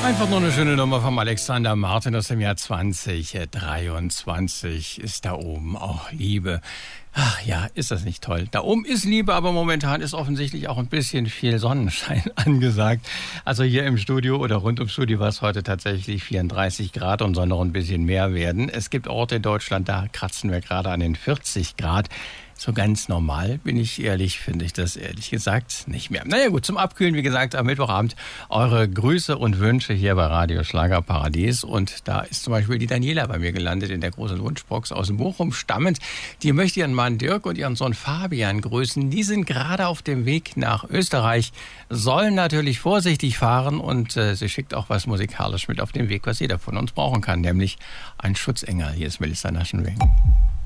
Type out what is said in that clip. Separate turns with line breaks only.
Einfach nur eine schöne Nummer vom Alexander Martin aus dem Jahr 2023. Ist da oben auch Liebe? Ach ja, ist das nicht toll? Da oben ist Liebe, aber momentan ist offensichtlich auch ein bisschen viel Sonnenschein angesagt. Also hier im Studio oder rund ums Studio war es heute tatsächlich 34 Grad und soll noch ein bisschen mehr werden. Es gibt Orte in Deutschland, da kratzen wir gerade an den 40 Grad. So ganz normal, bin ich ehrlich, finde ich das ehrlich gesagt nicht mehr. Naja gut, zum Abkühlen, wie gesagt, am Mittwochabend eure Grüße und Wünsche hier bei Radio Schlagerparadies. Und da ist zum Beispiel die Daniela bei mir gelandet in der großen Wunschbox aus Bochum stammend. Die möchte ihren Mann Dirk und ihren Sohn Fabian grüßen. Die sind gerade auf dem Weg nach Österreich, sollen natürlich vorsichtig fahren und sie schickt auch was musikalisch mit auf den Weg, was jeder von uns brauchen kann, nämlich ein Schutzengel. Hier ist Melissa Naschenweng.